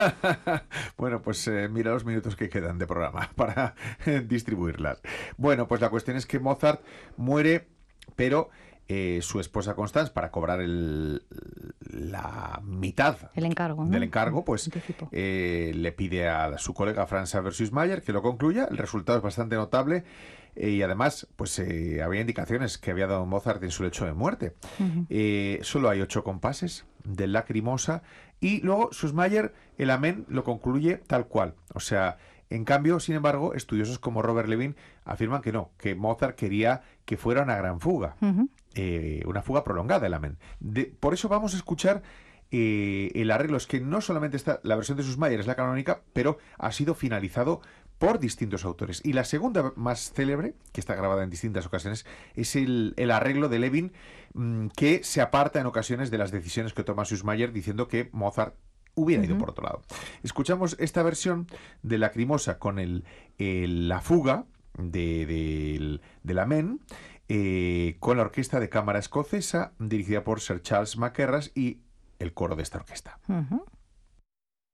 Bueno, pues mira los minutos que quedan de programa para distribuirlas. Bueno, pues la cuestión es que Mozart muere, pero su esposa Constance, para cobrar la mitad El encargo, del ¿no? encargo, pues Anticipo. le pide a su colega Franz versus Mayer que lo concluya. El resultado es bastante notable y además, pues había indicaciones que había dado Mozart en su lecho de muerte. Ujú. Solo hay 8 compases de Lacrimosa y luego Sussmayer el Amén lo concluye tal cual. O sea, en cambio, sin embargo, estudiosos como Robert Levin afirman que no, que Mozart quería que fuera una gran fuga, Ujú. una fuga prolongada el Amén. Por eso vamos a escuchar el arreglo. Es que no solamente está la versión de Sussmayer, es la canónica, pero ha sido finalizado por distintos autores. Y la segunda más célebre, que está grabada en distintas ocasiones, es el arreglo de Levin, que se aparta en ocasiones de las decisiones que toma Sussmayer, diciendo que Mozart hubiera ido Ujú. por otro lado. Escuchamos esta versión de Lacrimosa con la fuga del Amén, con la orquesta de cámara escocesa dirigida por Sir Charles Mackerras y el coro de esta orquesta. Ujú.